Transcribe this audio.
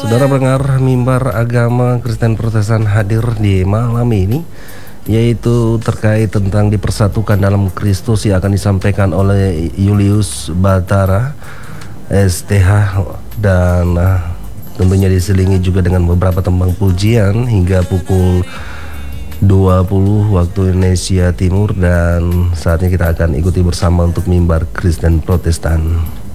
Saudara pendengar, mimbar agama Kristen Protestan hadir di malam ini, yaitu terkait tentang dipersatukan dalam Kristus yang akan disampaikan oleh Julius Batara STH, dan tentunya diselingi juga dengan beberapa tembang pujian hingga pukul 20 waktu Indonesia Timur. Dan saatnya kita akan ikuti bersama untuk mimbar Kristen Protestan.